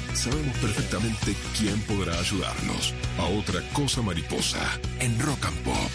sabemos perfectamente quién podrá ayudarnos. A otra cosa mariposa, en Rock and Pop.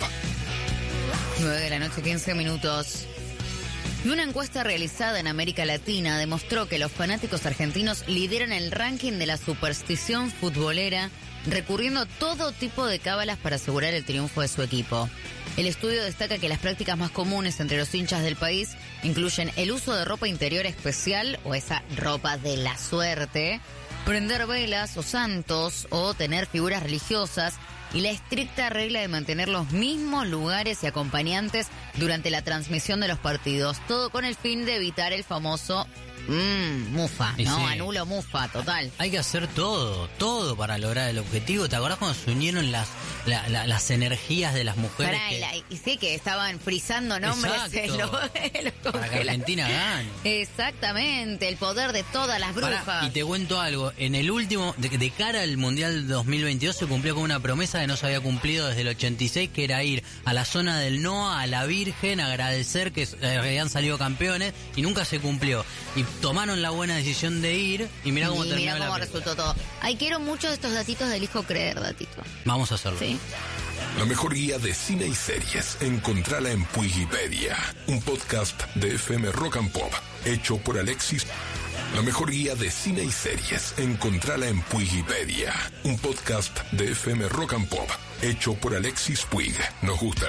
9:15 a.m. Y una encuesta realizada en América Latina demostró que los fanáticos argentinos lideran el ranking de la superstición futbolera, recurriendo a todo tipo de cábalas para asegurar el triunfo de su equipo. El estudio destaca que las prácticas más comunes entre los hinchas del país incluyen el uso de ropa interior especial o esa ropa de la suerte, prender velas o santos o tener figuras religiosas y la estricta regla de mantener los mismos lugares y acompañantes durante la transmisión de los partidos. Todo con el fin de evitar el famoso mufa, ¿no? Sí. Anulo mufa, total. Hay que hacer todo para lograr el objetivo. ¿Te acordás cuando se unieron las energías de las mujeres? Y sí, que estaban frizando nombres para que Argentina gane. Exactamente, el poder de todas las brujas. Y te cuento algo, en el último, de cara al Mundial 2022 se cumplió con una promesa que no se había cumplido desde el 86, que era ir a la zona del NOA, a la Virgen, agradecer que habían salido campeones, y nunca se cumplió. Y tomaron la buena decisión de ir y mirá cómo terminó mirá cómo resultó todo. Ay, quiero mucho de estos datitos del hijo creer, datito. Vamos a hacerlo. Sí. La mejor guía de cine y series, encontrala en Wikipedia, un podcast de FM Rock and Pop, hecho por Alexis. La mejor guía de cine y series, encontrala en Wikipedia, un podcast de FM Rock and Pop, hecho por Alexis Puig. Nos gusta